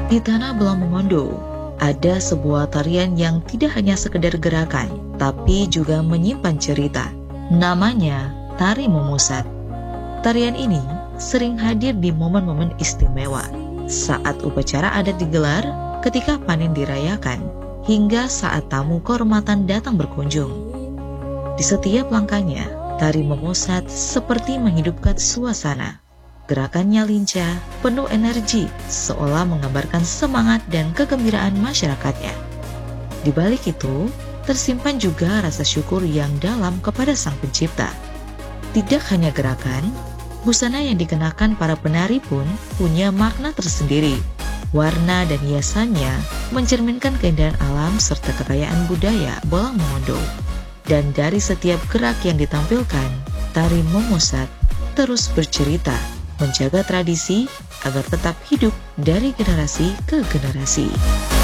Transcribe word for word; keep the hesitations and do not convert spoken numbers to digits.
Di tanah Belang Mongondo, ada sebuah tarian yang tidak hanya sekedar gerakan, tapi juga menyimpan cerita. Namanya Tari Momossat. Tarian ini sering hadir di momen-momen istimewa, saat upacara adat digelar, ketika panen dirayakan, hingga saat tamu kehormatan datang berkunjung. Di setiap langkahnya, Tari Momossat seperti menghidupkan suasana. Gerakannya lincah, penuh energi, seolah menggambarkan semangat dan kegembiraan masyarakatnya. Di balik itu, tersimpan juga rasa syukur yang dalam kepada Sang Pencipta. Tidak hanya gerakan, busana yang dikenakan para penari pun punya makna tersendiri. Warna dan hiasannya mencerminkan keindahan alam serta kekayaan budaya Belang Mongondo. Dan dari setiap gerak yang ditampilkan, Tari Momossat terus bercerita, menjaga tradisi agar tetap hidup dari generasi ke generasi.